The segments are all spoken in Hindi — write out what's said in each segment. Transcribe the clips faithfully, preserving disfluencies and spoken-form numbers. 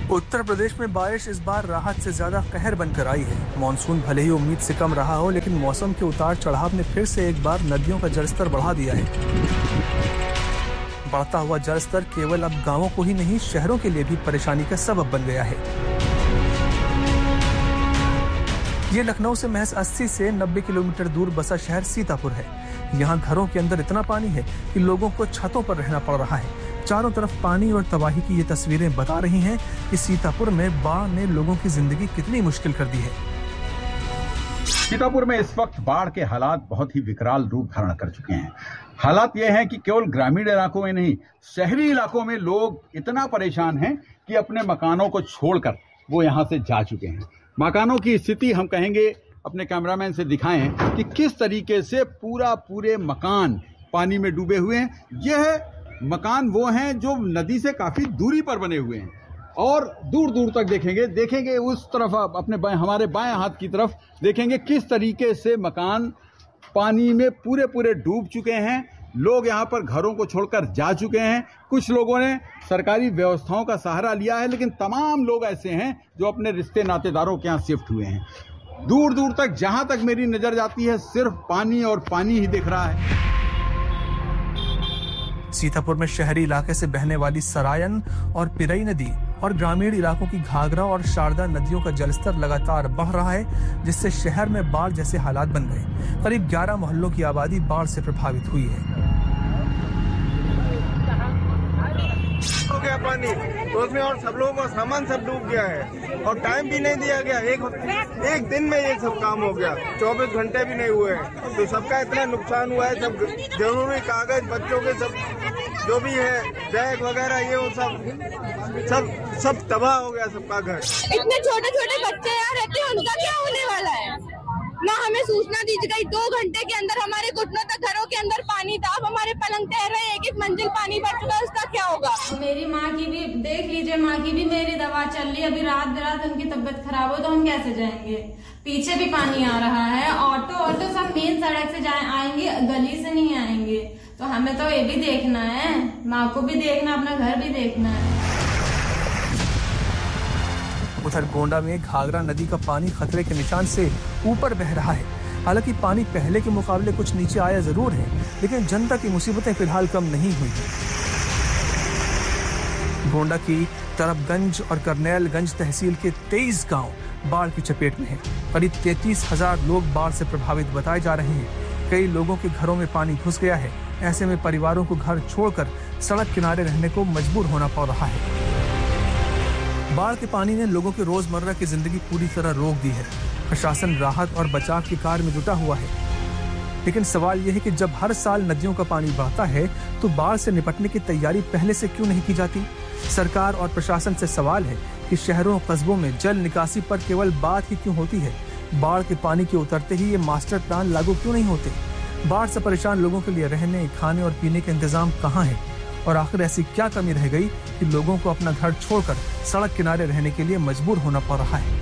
उत्तर प्रदेश में बारिश इस बार राहत से ज्यादा कहर बनकर आई है। मानसून भले ही उम्मीद से कम रहा हो, लेकिन मौसम के उतार चढ़ाव ने फिर से एक बार नदियों का जलस्तर बढ़ा दिया है। बढ़ता हुआ जलस्तर केवल अब गांवों को ही नहीं, शहरों के लिए भी परेशानी का सबब बन गया है। ये लखनऊ से महज अस्सी से नब्बे किलोमीटर दूर बसा शहर सीतापुर है। यहाँ घरों के अंदर इतना पानी है कि लोगों को छतों पर रहना पड़ रहा है। चारों तरफ पानी और तबाही की ये तस्वीरें बता रही हैं कि सीतापुर में बाढ़ ने लोगों की जिंदगी कितनी मुश्किल कर दी है। सीतापुर में इस वक्त बाढ़ के हालात बहुत ही विकराल रूप धारण कर चुके हैं। हालात ये हैं कि केवल ग्रामीण इलाकों में नहीं, शहरी इलाकों में लोग इतना परेशान हैं कि अपने मकानों को छोड़कर वो यहाँ से जा चुके हैं। मकानों की स्थिति हम कहेंगे, अपने कैमरामैन से दिखाएं कि किस तरीके से पूरा पूरे मकान पानी में डूबे हुए हैं। यह मकान वो हैं जो नदी से काफी दूरी पर बने हुए हैं और दूर दूर तक देखेंगे देखेंगे उस तरफ, अपने बाएं, हमारे बाएं हाथ की तरफ देखेंगे किस तरीके से मकान पानी में पूरे पूरे डूब चुके हैं। लोग यहाँ पर घरों को छोड़कर जा चुके हैं। कुछ लोगों ने सरकारी व्यवस्थाओं का सहारा लिया है, लेकिन तमाम लोग ऐसे हैं जो अपने रिश्ते नातेदारों के यहाँ शिफ्ट हुए हैं। दूर दूर तक जहां तक मेरी नजर जाती है सिर्फ पानी और पानी ही दिख रहा है। सीतापुर में शहरी इलाके से बहने वाली सरायन और पिरई नदी और ग्रामीण इलाकों की घाघरा और शारदा नदियों का जलस्तर लगातार बढ़ रहा है, जिससे शहर में बाढ़ जैसे हालात बन गए। करीब ग्यारह मोहल्लों की आबादी बाढ़ से प्रभावित हुई है। हो गया पानी तो उसमें और सब लोगों का सामान सब डूब गया है और टाइम भी नहीं दिया गया। एक एक दिन में ये सब काम हो गया, चौबीस घंटे भी नहीं हुए हैं। तो सबका इतना नुकसान हुआ है। सब जरूरी कागज, बच्चों के सब जो भी है, बैग वगैरह, ये वो सब सब सब तबाह हो गया सबका घर। इतने छोटे छोटे बच्चे यहाँ रहते हैं, उनका क्या होने वाला है? ना हमें सूचना दी गई। दो घंटे के अंदर हमारे घुटनों तक घरों के अंदर पानी था। अब हमारे पलंग तैर रहे, एक एक मंजिल पानी भर चुका है, उसका क्या होगा? मेरी माँ की भी देख लीजिए, माँ की भी मेरी दवा चल रही है। अभी रात रात उनकी तबीयत खराब हो तो हम कैसे जाएंगे? पीछे भी पानी आ रहा है। ऑटो ऑटो सब मेन सड़क से जाए आएंगे, गली से नहीं आएंगे। तो हमें तो ये भी देखना है, माँ को भी देखना, अपना घर भी देखना है। उधर गोंडा में घाघरा नदी का पानी खतरे के निशान से ऊपर बह रहा है। हालांकि पानी पहले के मुकाबले कुछ नीचे आया जरूर है, लेकिन जनता की मुसीबतें फिलहाल कम नहीं हुई। गोंडा की तरबगंज और करनैलगंज तहसील के तेईस गांव बाढ़ की चपेट में हैं। करीब तैंतीस हजार लोग बाढ़ से प्रभावित बताए जा रहे हैं। कई लोगों के घरों में पानी घुस गया है। ऐसे में परिवारों को घर छोड़कर सड़क किनारे रहने को मजबूर होना पड़ रहा है। बाढ़ के पानी ने लोगों की रोजमर्रा की जिंदगी पूरी तरह रोक दी है। प्रशासन राहत और बचाव के कार्य में जुटा हुआ है, लेकिन सवाल यह है कि जब हर साल नदियों का पानी बढ़ता है तो बाढ़ से निपटने की तैयारी पहले से क्यों नहीं की जाती? सरकार और प्रशासन से सवाल है कि शहरों और कस्बों में जल निकासी पर केवल बात ही क्यों होती है? बाढ़ के पानी के उतरते ही ये मास्टर प्लान लागू क्यों नहीं होते? बाढ़ से परेशान लोगों के लिए रहने, खाने और पीने के इंतजाम कहाँ है? और आखिर ऐसी क्या कमी रह गई कि लोगों को अपना घर छोड़कर सड़क किनारे रहने के लिए मजबूर होना पड़ रहा है?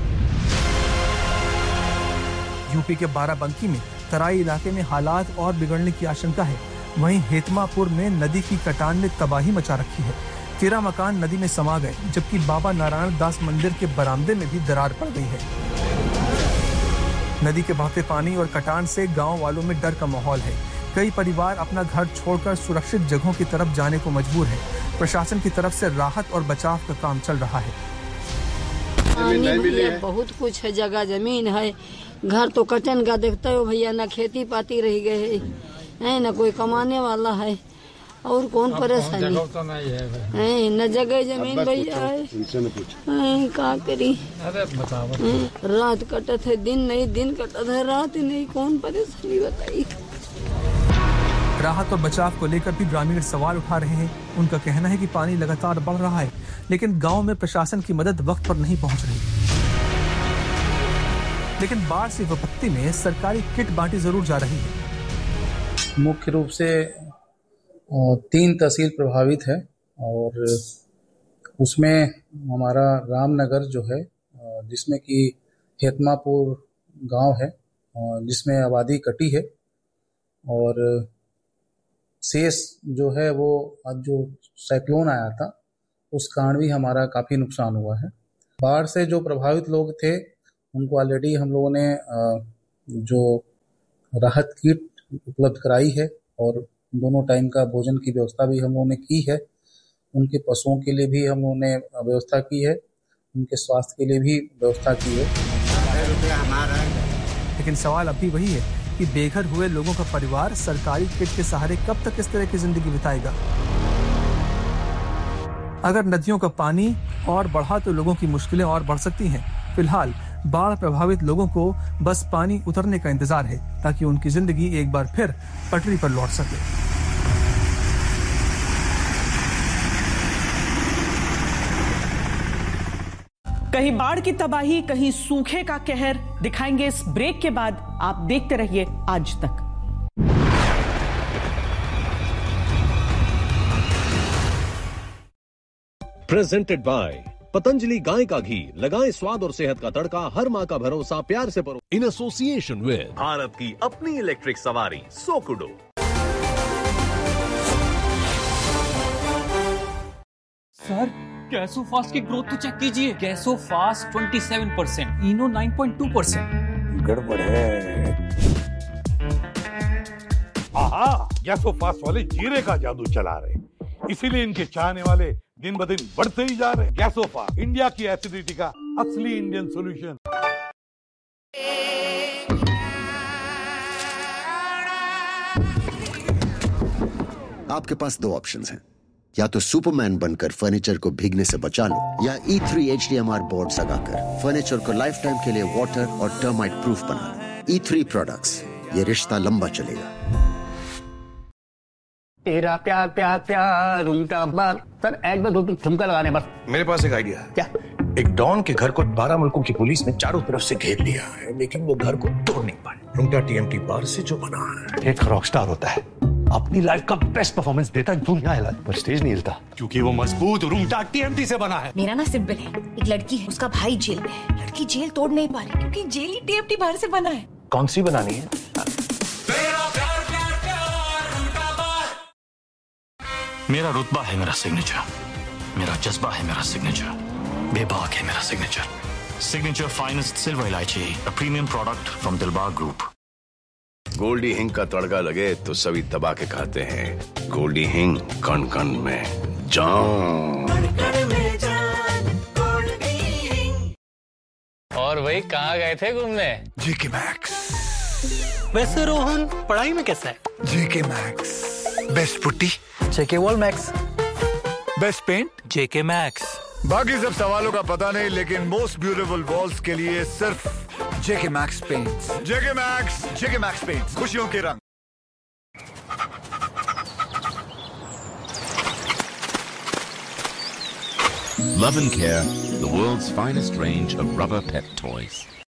यूपी के बाराबंकी में तराई इलाके में हालात और बिगड़ने की आशंका है। वहीं हेतमापुर में नदी की कटान ने तबाही मचा रखी है। तेरह मकान नदी में समा गए, जबकि बाबा नारायण दास मंदिर के बरामदे में भी दरार पड़ गई है। नदी के बहते पानी और कटान से गांव वालों में डर का माहौल है। कई परिवार अपना घर छोड़कर सुरक्षित जगहों की तरफ जाने को मजबूर है। प्रशासन की तरफ से राहत और बचाव का काम चल रहा है। पानी भैया बहुत कुछ है, जगह जमीन है, घर तो कटन का देखते हो भैया, न खेती पाती रह गए है, न कोई कमाने वाला है, और कौन परेशानी है, न जगह जमीन भैया है, का करी? रात कटत है, दिन नहीं, दिन कटत है, रात नहीं, कौन परेशानी बताई? राहत और बचाव को लेकर भी ग्रामीण सवाल उठा रहे हैं। उनका कहना है कि पानी लगातार बढ़ रहा है, लेकिन गांव में प्रशासन की मदद वक्त पर नहीं पहुंच रही। लेकिन बाढ़ से विपत्ति में सरकारी किट बांटी जरूर जा रही है। मुख्य रूप से तीन तहसील प्रभावित है और उसमें हमारा रामनगर जो है, जिसमें कि हेतमापुर गांव है, जिसमें आबादी कटी है, और शेष जो है वो आज जो साइक्लोन आया था उस कारण भी हमारा काफ़ी नुकसान हुआ है। बाढ़ से जो प्रभावित लोग थे उनको ऑलरेडी हम लोगों ने जो राहत किट उपलब्ध कराई है और दोनों टाइम का भोजन की व्यवस्था भी हम लोगों ने की है। उनके पशुओं के लिए भी हम लोगों ने व्यवस्था की है, उनके स्वास्थ्य के लिए भी व्यवस्था की है। लेकिन सवाल अब भी वही है कि बेघर हुए लोगों का परिवार सरकारी किट के सहारे कब तक इस तरह की जिंदगी बिताएगा। अगर नदियों का पानी और बढ़ा तो लोगों की मुश्किलें और बढ़ सकती हैं। फिलहाल बाढ़ प्रभावित लोगों को बस पानी उतरने का इंतजार है ताकि उनकी जिंदगी एक बार फिर पटरी पर लौट सके। कहीं बाढ़ की तबाही, कहीं सूखे का कहर, दिखाएंगे इस ब्रेक के बाद। आप देखते रहिए आज तक। प्रेजेंटेड बाय पतंजलि गाय का घी। लगाएं स्वाद और सेहत का तड़का, हर माँ का भरोसा प्यार से परो। इन एसोसिएशन विद भारत की अपनी इलेक्ट्रिक सवारी सोकुडो। सर गैसोफास्ट की ग्रोथ तो चेक कीजिए। गैसोफास्ट सत्ताईस परसेंट, इनो नौ पॉइंट दो परसेंट। गड़बड़ है। आहा, गैसोफास्ट वाले जीरे का जादू चला रहे, इसीलिए इनके चाहने वाले दिन ब दिन बढ़ते ही जा रहे हैं। गैसोफास्ट, इंडिया की एसिडिटी का असली इंडियन सॉल्यूशन। आपके पास दो ऑप्शंस हैं, या तो सुपरमैन बनकर फर्नीचर को भीगने से बचा लो, या ई three H D M R board लगाकर फर्नीचर को लाइफ टाइम के लिए वाटर और टर्माइट प्रूफ बना लो। ई थ्री प्रोडक्ट्स, ये रिश्ता लंबा चलेगा। तेरा प्यार प्यार प्यार उल्टा बार। सर एक बार दो ठुमका लगाने बस। मेरे पास एक आइडिया है। क्या? एक डॉन के घर को बारह मुल्कों की पुलिस ने चारों तरफ से घेर लिया है, लेकिन वो घर को तोड़ नहीं पाए। रुंगटा टीएमटी बार से जो बना है, एक रॉकस्टार होता है, अपनी लाइफ का बेस्ट परफॉर्मेंस देता है, दुनिया हिला पर स्टेज नहीं हिलता, क्योंकि वो मजबूत रुंगटा टीएमटी से बना है। मेरा ना सिंपल है, एक लड़की है, उसका भाई जेल में है। लड़की जेल तोड़ नहीं पा रही क्योंकि जेल ही टीएमटी बाहर से बना है। कौन सी बनानी है? मेरा रुतबा है मेरा सिग्नेचर, मेरा जज्बा है मेरा सिग्नेचर, बेबाक है मेरा सिग्नेचर। सिग्नेचर फाइनेस्ट सिल्वर इलायची, a premium product from Dilbag group. Goldy हिंग का तड़का लगे तो सभी दबा के खाते हैं। गोल्डी हिंग, कण कण में जान। और वही कहाँ गए थे घूमने? GK max. वैसे रोहन पढ़ाई में कैसा है? जीके मैक्स बेस्ट पुट्टी, जेके वॉल मैक्स बेस्ट पेंट, जेके मैक्स। बाकी सब सवालों का पता नहीं, लेकिन मोस्ट ब्यूटीफुल वॉल्स के लिए सिर्फ जेके मैक्स पेंट्स। जेके मैक्स, जेके मैक्स पेंट्स, खुशियों के रंग। Love and Care, the world's finest range of rubber pet toys.